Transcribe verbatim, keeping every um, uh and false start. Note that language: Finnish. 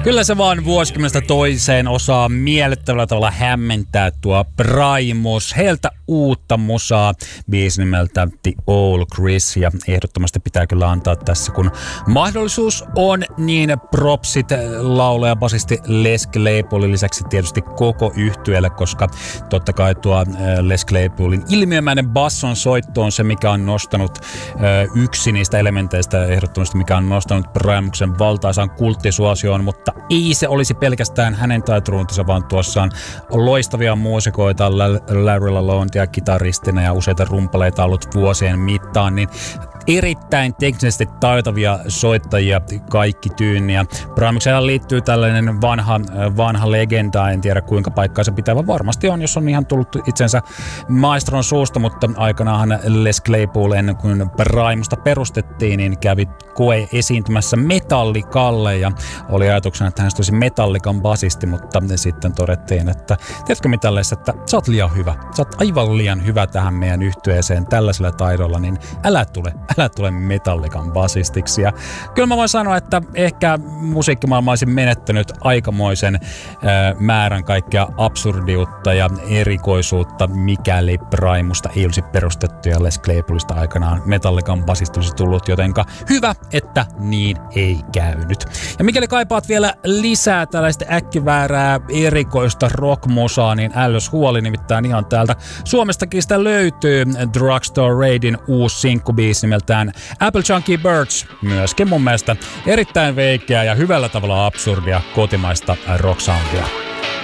Kyllä se vaan vuosikymmenestä toiseen osaa miellyttävällä tavalla hämmentää tuo Primus. Heiltä uutta musaa, biisi nimeltä The Old Chris, ja ehdottomasti pitää kyllä antaa tässä, kun mahdollisuus on, niin propsit laulaja basisti Les Claypoolin lisäksi tietysti koko yhtyeelle, koska totta kai tuo Les Claypoolin ilmiömäinen basson soitto on se, mikä on nostanut yksi niistä elementeistä ehdottomasti, mikä on nostanut Primuksen valtaisaan kulttisuosioon, mutta ei se olisi pelkästään hänen taituruuntinsa, vaan tuossa on loistavia muusikoita, Larry LaLonde kitaristina ja useita rumpaleita ollut vuosien mittaan, niin erittäin teknisesti taitavia soittajia kaikki tyyni. Ja Primukseen liittyy tällainen vanha, vanha legenda, en tiedä kuinka paikkaa se pitää, vaan varmasti on, jos on ihan tullut itsensä maestron suusta, mutta aikanaanhan Les Claypool ennen kuin Primusta perustettiin, niin kävi koe esiintymässä Metallikalle ja oli ajatuksena, että hänestä olisi Metallikan basisti, mutta sitten todettiin, että tiedätkö mitä, Les, että sä oot liian hyvä, sä oot aivan liian hyvä tähän meidän yhtyeeseen tällaisella taidolla, niin älä tule, älä tule Metallikan basistiksi. Ja kyllä mä voin sanoa, että ehkä musiikkimaailma olisi menettänyt aikamoisen äh, määrän kaikkea absurdiutta ja erikoisuutta, mikäli Primusta ei olisi perustettu ja Les Claypoolista aikanaan Metallikan basisti olisi tullut, jotenka hyvä, että niin ei käynyt. Ja mikäli kaipaat vielä lisää tällaista äkkiväärää erikoista rockmusaa, niin ällös huoli, nimittäin ihan täältä Suomestakin sitä löytyy Drugstore Raidin uusi sinkkubiisi nimeltään Apple Chunky Birds, myöskin mun mielestä erittäin veikeä ja hyvällä tavalla absurdia kotimaista rocksoundia.